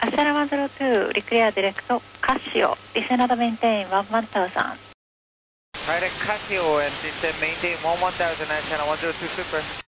Asana 102, Reclear Direct Casio, descend and maintain 1000. Direct Casio and descend maintain 1000, Asana 102 Super.